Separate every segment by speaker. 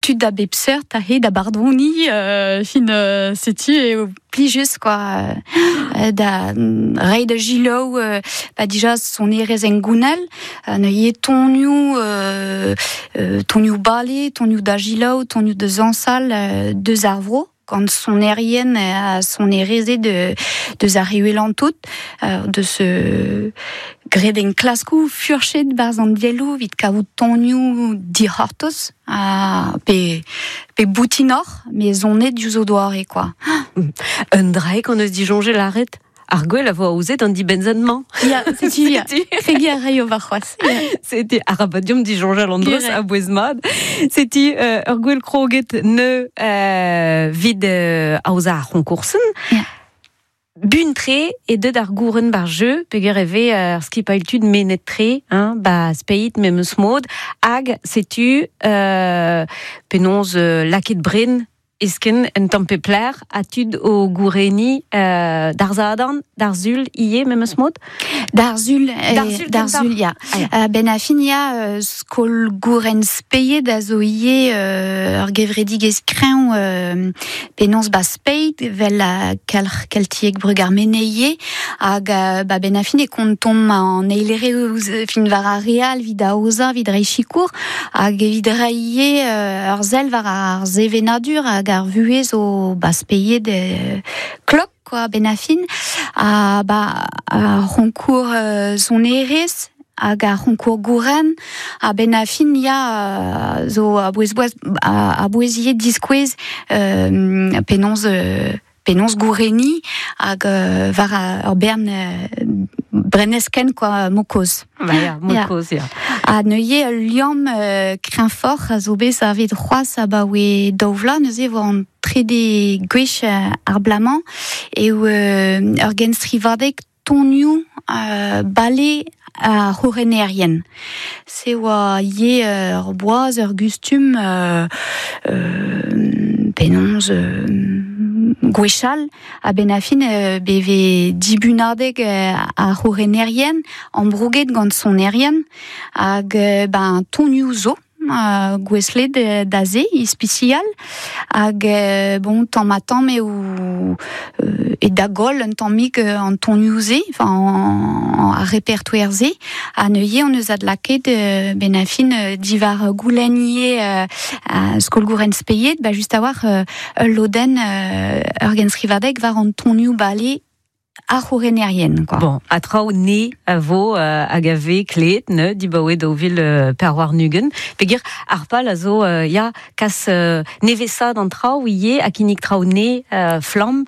Speaker 1: tu da bepser, ta he da bardoni, fin setu et plijus quoi, da rei da gilo, déjà son erez en gounel, ne y toniou balé, toniou da gilo, toniou de zansal, de arvro. Quand son aérienne a son érésé de Zariuelan tout, de ce greden klaskou furchet barzan dielou vit kaout toniou di hortos pe boutinor mais on est du zodoire quoi.
Speaker 2: Un drake on se dit jonger l'arrête. Argo la voix osée d'un dit benzennement.
Speaker 1: C'était rayo varwas.
Speaker 2: C'était arabadium dit Jean Landros à Boismad. C'était Argo el kroget ne vid ausa concoursen. Buntre et de d'argouren barjeu peger rêver ce qui pas étude menetre ba speit même smod ag c'est-tu penonze laket brin Isken en tempepler atud o goureni d'arzadan d'Arzul ié même smod
Speaker 1: d'Arzul ya benafin ya skol gouren speye d'azoié gevredig eskreñ penons ba speit vel kaltiek brugar meneye hag ba benafin e kontom en eilere fin var real vida oza vid reichikour hag vid raie zel var ar zevenadur gar vuez o baspeye de cloc quoi benafin a roncourt son eres hag a roncourt gouren a benafin ya zo a boezier disquez penons goureni hag var ar bern brenesken quoi mokoz.
Speaker 2: Mokoz ya.
Speaker 1: A neuye liam crin fort a zo bez a vet c'hoaz a ba oe daouvla neuze vo an trede gwech ar blaman e ur gen strivadek toniou bale a horenerien. Se oa ye ur boaz ur gustum penons gwechal a benafin beve dibunadeg a horenerien an broget gant son erien hag toniou zo gweslet d'aze ispicial hag bon tamm me ou et d'agol un tammig en toniouze enfin a répertoire ze a neuye on eus ad laket benafin divar goulanier skol gouren speyet just a war loden ur gen skrivadeg var an toniou bale a horenerien quoi.
Speaker 2: Bon, a trao ne a vo agave klet ne di bawe dovil per war nugen. Pegir arpal a zo ya kas nevesa d'an trao ie a kinik trao ne flam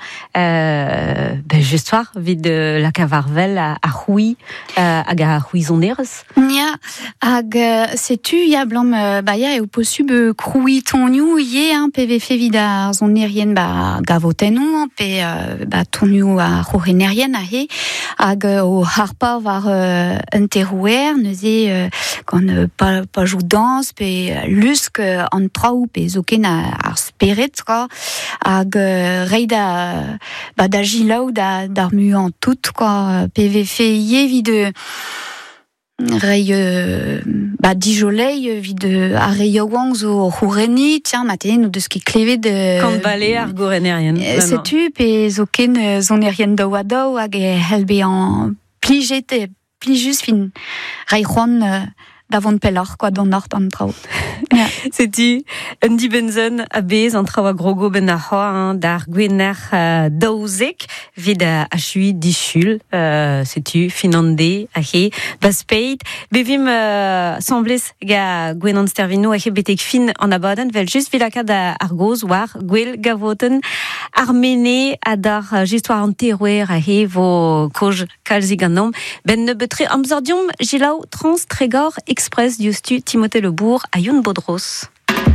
Speaker 2: justoir vid la cavarvel a hui hag a huizoneres.
Speaker 1: Ya hag setu ya blam ya e posub kroui toniou ie PVF vid a zonerien gavotenou pe toniou a horenerien a he hag o harpa var enterrouer neuze gant pa jou dans pe lusk an traoù pe zoken ar speret quoi hag rei da gilaou d'ar mu an tout quoi PVF ie vid rei dijolei vid a reiawang zo houreni tiens maten ou deus ket klevet
Speaker 2: kant bale ar gourenerien
Speaker 1: setu pe zoken zonerien daoadao hag helbe an plijus fin rei c'hoant davant pellar quoi don art an trao.
Speaker 2: Setu un di benzen a bez an traoa grogo ben a c'hoa d'ar gwener daouzek vid a chui dichul setu finande a he baspeit bevim semblez ga gwenan stervino a he betek fin an abaden vel just vilakad ar goz war gwel gavoten armene a dar jistoir an terouer a he vo koj kalzig an nom ben ne betre amzordium jilaou trans tregor express diustu Timothée Lebourg a Youn Bodros.